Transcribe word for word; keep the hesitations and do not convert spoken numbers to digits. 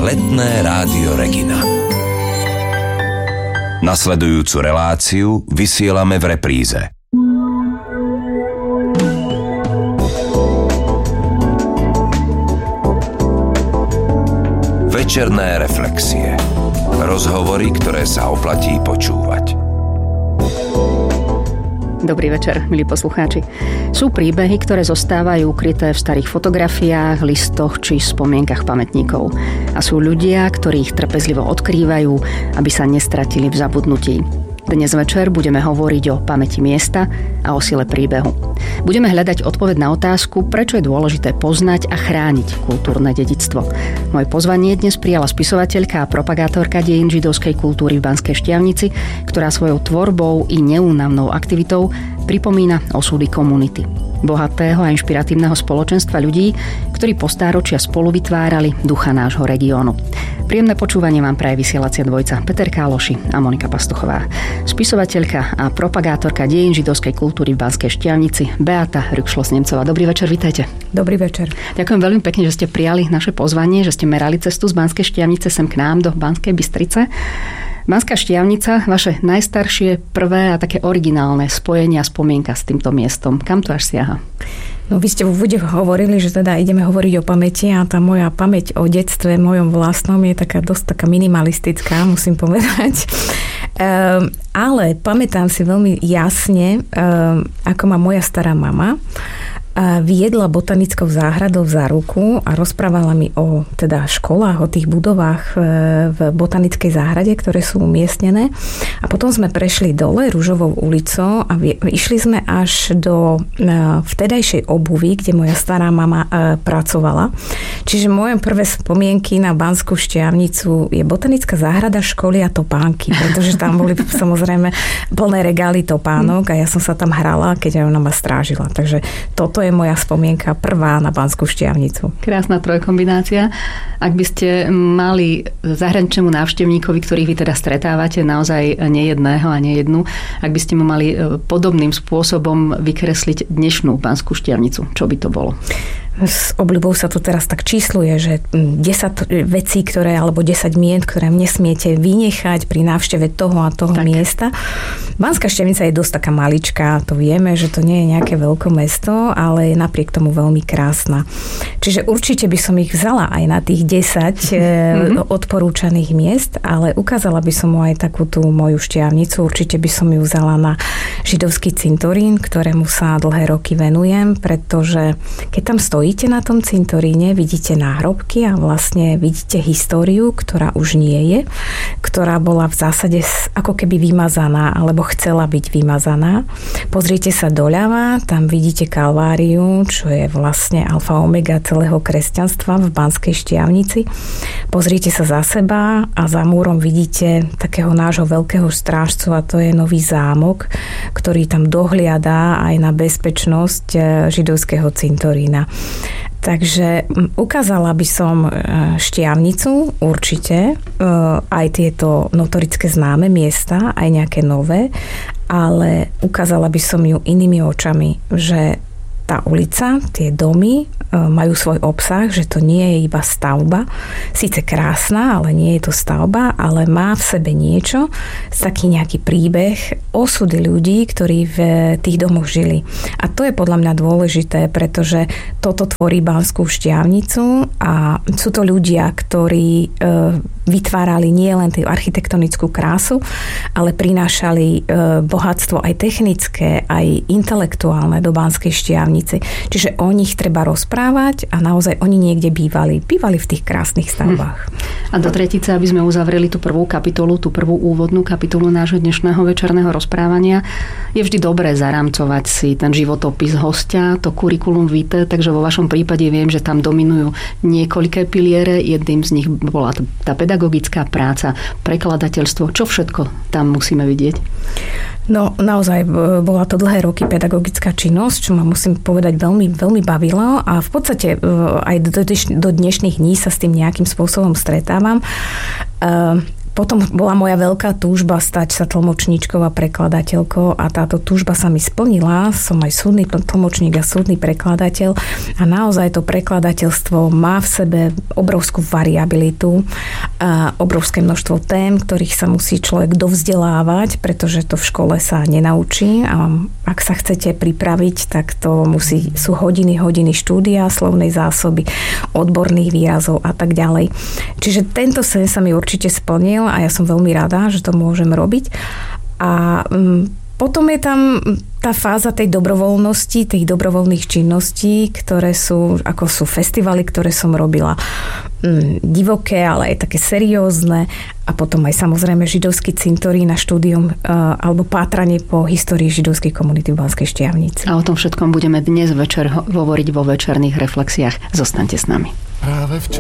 Letné rádio Regina. Nasledujúcu reláciu vysielame v repríze. Večerné reflexie. Rozhovory, ktoré sa oplatí počúvať. Dobrý večer, milí poslucháči. Sú príbehy, ktoré zostávajú ukryté v starých fotografiách, listoch či spomienkach pamätníkov. A sú ľudia, ktorí ich trpezlivo odkrývajú, aby sa nestratili v zabudnutí. Dnes večer budeme hovoriť o pamäti miesta a o sile príbehu. Budeme hľadať odpoveď na otázku, prečo je dôležité poznať a chrániť kultúrne dedičstvo. Moje pozvanie dnes prijala spisovateľka a propagátorka dejín židovskej kultúry v Banskej Štiavnici, ktorá svojou tvorbou i neúnavnou aktivitou pripomína osudy komunity. Bohatého a inšpiratívneho spoločenstva ľudí, ktorí po stáročia spolu vytvárali ducha nášho regiónu. Príjemné počúvanie vám praje vysielacia dvojca Peter Káloši a Monika Pastuchová. Spisovateľka a propagátorka dejín židovskej kultúry v Banskej Štiavnici Beata Rükšlos-Nemcová. Dobrý večer, vitajte. Dobrý večer. Ďakujem veľmi pekne, že ste prijali naše pozvanie, že ste merali cestu z Banskej Štiavnice sem k nám do Banskej Bystrice. Banská Štiavnica, vaše najstaršie, prvé a také originálne spojenie a spomienka s týmto miestom. Kam to až siaha? No vy ste v úvode hovorili, že teda ideme hovoriť o pamäti a tá moja pamäť o detstve mojom vlastnom je taká dosť taká minimalistická, musím povedať. Um, ale pamätám si veľmi jasne, um, ako ma moja stará mama viedla botanickou záhradou za ruku a rozprávala mi o teda školách, o tých budovách v botanickej záhrade, ktoré sú umiestnené. A potom sme prešli dole Ružovou ulicou a išli sme až do vtedajšej obuvy, kde moja stará mama pracovala. Čiže moje prvé spomienky na Banskú Štiavnicu je botanická záhrada, školy a topánky, pretože tam boli samozrejme plné regály topánok a ja som sa tam hrala, keď ona ma strážila. Takže toto je moja spomienka prvá na Banskú Štiavnicu. Krásna trojkombinácia. Ak by ste mali zahraničnému návštevníkovi, ktorých vy teda stretávate, naozaj nejedného a nejednu, ak by ste mu mali podobným spôsobom vykresliť dnešnú Banskú Štiavnicu, čo by to bolo? S obľubou sa to teraz tak čísluje, že desať vecí, ktoré, alebo desať mien, ktoré nesmiete vynechať pri návšteve toho a toho tak. miesta. Banská Štiavnica je dosť taká maličká, to vieme, že to nie je nejaké veľké mesto, ale je napriek tomu veľmi krásna. Čiže určite by som ich vzala aj na tých desať mm-hmm. odporúčaných miest, ale ukázala by som mu aj takú tú moju Štiavnicu. Určite by som ju vzala na židovský cintorín, ktorému sa dlhé roky venujem, pretože keď tam stojí Stojíte na tom cintoríne, vidíte náhrobky a vlastne vidíte históriu, ktorá už nie je, ktorá bola v zásade ako keby vymazaná, alebo chcela byť vymazaná. Pozrite sa doľava, tam vidíte Kalváriu, čo je vlastne alfa omega celého kresťanstva v Banskej Štiavnici. Pozrite sa za seba a za múrom vidíte takého nášho veľkého strážcu a to je Nový zámok, ktorý tam dohliadá aj na bezpečnosť židovského cintorína. Takže ukázala by som Štiavnicu určite, aj tieto notorické známe miesta, aj nejaké nové, ale ukázala by som ju inými očami, že tá ulica, tie domy majú svoj obsah, že to nie je iba stavba. Síce krásna, ale nie je to stavba, ale má v sebe niečo, taký nejaký príbeh, osudy ľudí, ktorí v tých domoch žili. A to je podľa mňa dôležité, pretože toto tvorí Banskú Štiavnicu a sú to ľudia, ktorí vytvárali nie len tú architektonickú krásu, ale prinášali bohatstvo aj technické, aj intelektuálne do Banskej Štiavnice. Čiže o nich treba rozprávať a naozaj oni niekde bývali. Bývali v tých krásnych stavbách. A do tretice, aby sme uzavreli tú prvú kapitolu, tú prvú úvodnú kapitolu nášho dnešného večerného rozprávania, je vždy dobré zarámcovať si ten životopis hostia, to kurikulum vitae, takže vo vašom prípade viem, že tam dominujú niekoľké piliere. Jedným z nich bola tá pedagogická práca, prekladateľstvo. Čo všetko tam musíme vidieť? No naozaj bola to dlhé roky pedagogická činnosť, čo ma musím povedať veľmi, veľmi bavilo a v podstate aj do, do dnešných dní sa s tým nejakým spôsobom stretávam. Potom bola moja veľká túžba stať sa tlmočníčkou a prekladateľkou a táto túžba sa mi splnila. Som aj súdny tlmočník a súdny prekladateľ a naozaj to prekladateľstvo má v sebe obrovskú variabilitu, a obrovské množstvo tém, ktorých sa musí človek dovzdelávať, pretože to v škole sa nenaučí a ak sa chcete pripraviť, tak to musí, sú hodiny, hodiny štúdia, slovnej zásoby, odborných výrazov a tak ďalej. Čiže tento sen sa mi určite splnil a ja som veľmi rada, že to môžem robiť. A potom je tam tá fáza tej dobrovoľnosti, tých dobrovoľných činností, ktoré sú, ako sú festivaly, ktoré som robila divoké, ale aj také seriózne a potom aj samozrejme židovský cintorín na štúdium alebo pátranie po histórii židovskej komunity v Banskej Štiavnici. A o tom všetkom budeme dnes večer hovoriť vo večerných reflexiách. Zostaňte s nami. Práve včera